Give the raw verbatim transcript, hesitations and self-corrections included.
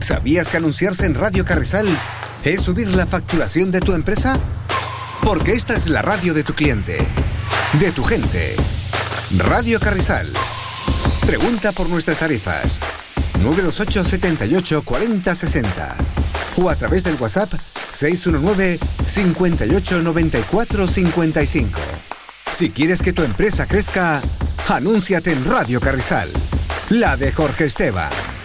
¿Sabías que anunciarse en Radio Carrizal es subir la facturación de tu empresa? Porque esta es la radio de tu cliente, de tu gente. Radio Carrizal. Pregunta por nuestras tarifas. nueve dos ocho, siete ocho, cuatro cero seis cero o a través del WhatsApp seis uno nueve, cinco ocho, nueve cuatro cinco cinco. Si quieres que tu empresa crezca, anúnciate en Radio Carrizal, la de Jorge Esteban.